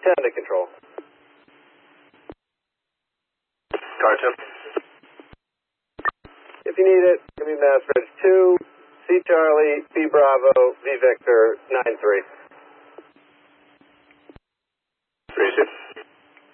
10 to control. Car 2. If you need it, give me Mass Bridge 2, C Charlie, B Bravo, V Victor, 93.